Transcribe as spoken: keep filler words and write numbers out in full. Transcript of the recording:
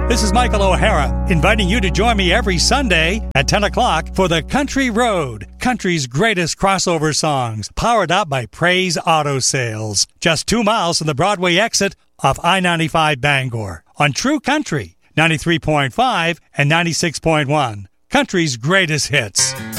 This is Michael O'Hara, inviting you to join me every Sunday at ten o'clock for the Country Road, country's greatest crossover songs, powered up by Praise Auto Sales. Just two miles from the Broadway exit off I ninety-five Bangor on True Country, ninety-three point five and ninety-six point one. Country's greatest hits.